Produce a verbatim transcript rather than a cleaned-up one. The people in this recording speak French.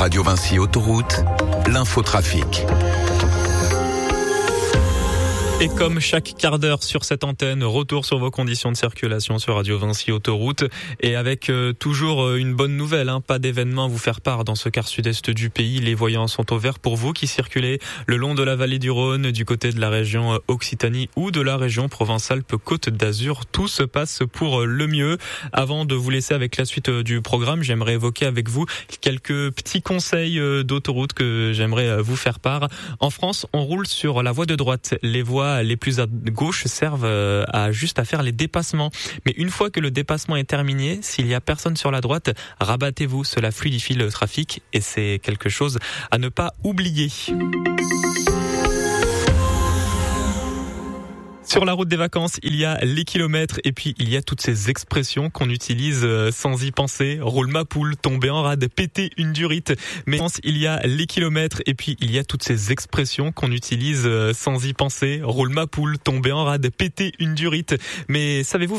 Radio Vinci Autoroute, l'infotrafic. Et comme chaque quart d'heure sur cette antenne, retour sur vos conditions de circulation sur Radio Vinci Autoroute. Et avec euh, toujours euh, une bonne nouvelle, hein, pas d'événement à vous faire part dans ce quart sud-est du pays. Les voyants sont au vert pour vous qui circulez le long de la vallée du Rhône, du côté de la région Occitanie ou de la région Provence-Alpes-Côte d'Azur. Tout se passe pour le mieux. Avant de vous laisser avec la suite du programme, j'aimerais évoquer avec vous quelques petits conseils d'autoroute que j'aimerais vous faire part. En France, on roule sur la voie de droite. Les voies les plus à gauche servent à juste à faire les dépassements. Mais une fois que le dépassement est terminé, s'il y a personne sur la droite, rabattez-vous, cela fluidifie le trafic et c'est quelque chose à ne pas oublier. Sur la route des vacances, il y a les kilomètres et puis il y a toutes ces expressions qu'on utilise sans y penser. Roule ma poule, tomber en rade, péter une durite. Mais il y a les kilomètres et puis il y a toutes ces expressions qu'on utilise sans y penser. Roule ma poule, tomber en rade, péter une durite. Mais savez-vous